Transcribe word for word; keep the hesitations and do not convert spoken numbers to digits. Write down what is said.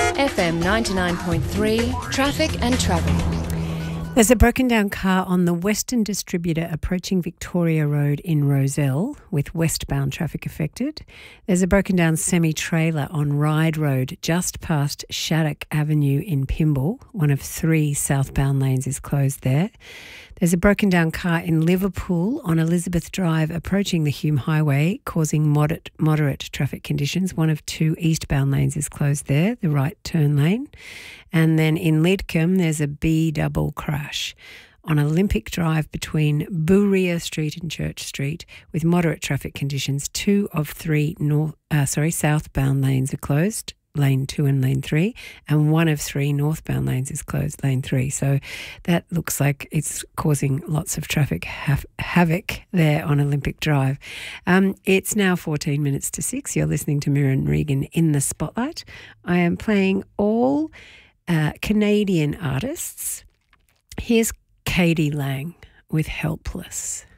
F M ninety-nine point three, Traffic and Travel. There's a broken down car on the Western Distributor approaching Victoria Road in Rozelle with westbound traffic affected. There's a broken down semi-trailer on Ryde Road just past Shattuck Avenue in Pymble. One of three southbound lanes is closed there. There's a broken down car in Liverpool on Elizabeth Drive approaching the Hume Highway, causing moderate, moderate traffic conditions. One of two eastbound lanes is closed there, the right turn lane. And then in Lidcombe, there's a B-double crash on Olympic Drive between Bouria Street and Church Street with moderate traffic conditions. Two of three north, uh, sorry, southbound lanes are closed, lane two and lane three, and one of three northbound lanes is closed, lane three. So that looks like it's causing lots of traffic ha- havoc there on Olympic Drive. Um, it's now fourteen minutes to six. You're listening to Miriam Regan in the Spotlight. I am playing all uh, Canadian artists. Here's Katie Lang with Helpless.